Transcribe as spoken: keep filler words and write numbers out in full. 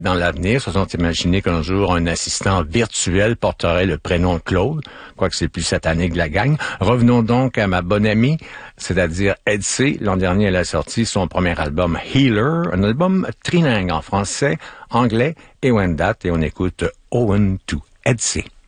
dans l'avenir, se sont imaginés qu'un jour, un assistant virtuel porterait le prénom Claude, quoique c'est plus satanique de la gang. Revenons donc à ma bonne amie, c'est-à-dire Ed C. L'an dernier, elle a sorti son premier album Healer, un album trilingue en français, anglais et Wendat, et on écoute Owen to Ed C.